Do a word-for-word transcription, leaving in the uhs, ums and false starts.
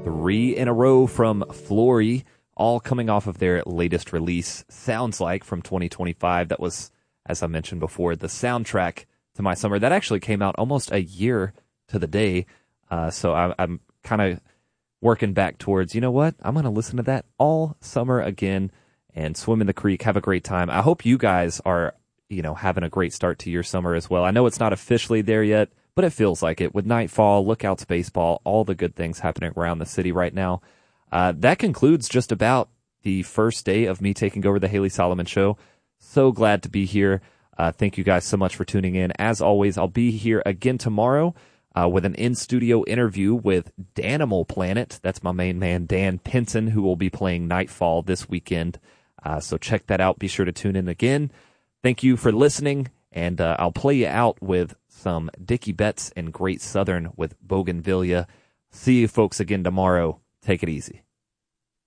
Three in a row from Flory, all coming off of their latest release, Sounds Like, from twenty twenty-five. That was, as I mentioned before, the soundtrack to my summer. That actually came out almost a year to the day. Uh, so I, I'm kind of working back towards, you know what? I'm going to listen to that all summer again and swim in the creek, have a great time. I hope you guys are, you know, having a great start to your summer as well. I know it's not officially there yet, but it feels like it. With Nightfall, Lookouts Baseball, all the good things happening around the city right now. Uh, that concludes just about the first day of me taking over the Haley Solomon Show. So glad to be here. Uh, thank you guys so much for tuning in. As always, I'll be here again tomorrow uh, with an in-studio interview with Danimal Planet. That's my main man, Dan Pinson, who will be playing Nightfall this weekend. Uh, so check that out. Be sure to tune in again. Thank you for listening, and uh, I'll play you out with some Dickie Betts and Great Southern with Bougainvillea. See you folks again tomorrow. Take it easy.